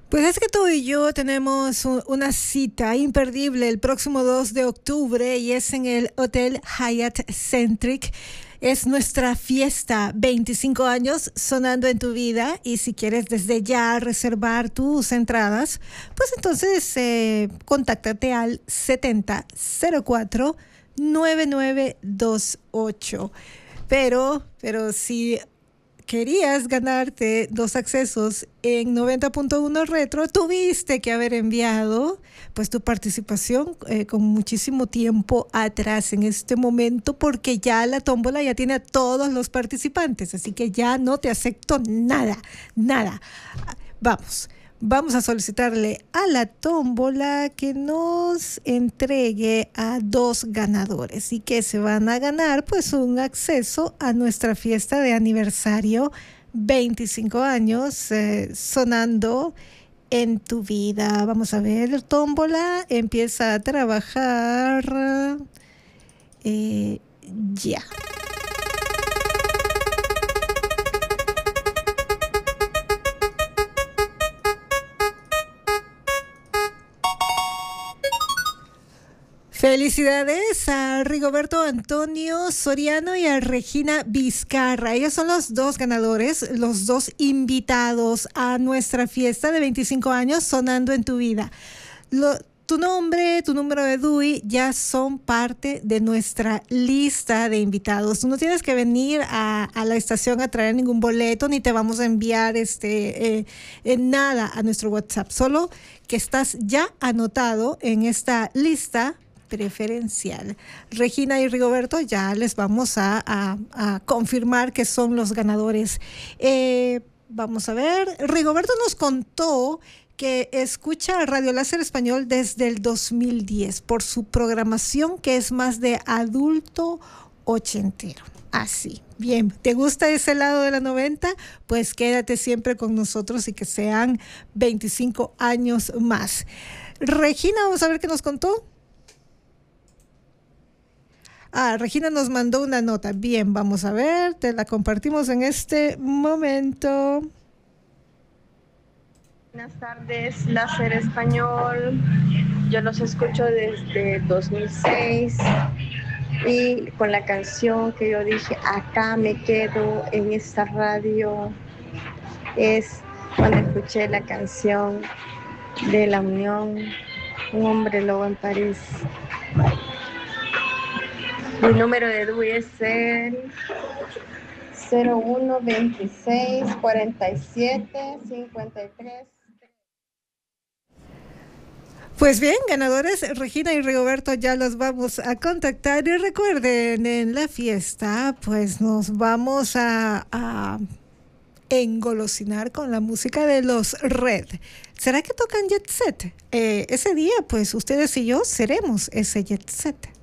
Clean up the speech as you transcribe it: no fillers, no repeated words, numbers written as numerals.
Pues es que tú y yo tenemos una cita imperdible el próximo 2 de octubre y es en el Hotel Hyatt Centric. Es nuestra fiesta, 25 años sonando en tu vida, y si quieres desde ya reservar tus entradas, pues entonces contáctate al 7004-9928. Pero si querías ganarte 2 accesos en 90.1 Retro, tuviste que haber enviado pues tu participación con muchísimo tiempo atrás en este momento, porque ya la tómbola ya tiene a todos los participantes, así que ya no te acepto nada. Vamos a solicitarle a la tómbola que nos entregue a 2 ganadores y que se van a ganar pues un acceso a nuestra fiesta de aniversario, 25 años sonando en tu vida. Vamos a ver, tómbola empieza a trabajar ya. Felicidades a Rigoberto Antonio Soriano y a Regina Vizcarra. Ellos son los 2 ganadores, los 2 invitados a nuestra fiesta de 25 años sonando en tu vida. Tu nombre, tu número de DUI ya son parte de nuestra lista de invitados. Tú no tienes que venir a la estación a traer ningún boleto, ni te vamos a enviar nada a nuestro WhatsApp. Solo que estás ya anotado en esta lista preferencial. Regina y Rigoberto ya les vamos a confirmar que son los ganadores. Vamos a ver, Rigoberto nos contó que escucha Radio Láser Español desde el 2010 por su programación, que es más de adulto ochentero. Así, bien, ¿te gusta ese lado de la 90? Pues quédate siempre con nosotros y que sean 25 años más. Regina, vamos a ver qué nos contó. Regina nos mandó una nota. Bien, vamos a ver, te la compartimos en este momento. Buenas tardes, Láser Español. Yo los escucho desde 2006 y con la canción que yo dije, acá me quedo en esta radio, es cuando escuché la canción de La Unión, Un hombre lobo en París. Mi número de DUI es el 0126 47 53. Pues bien, ganadores, Regina y Rigoberto ya los vamos a contactar. Y recuerden, en la fiesta pues nos vamos a engolosinar con la música de los Red. ¿Será que tocan Jet Set? Ese día pues ustedes y yo seremos ese Jet Set.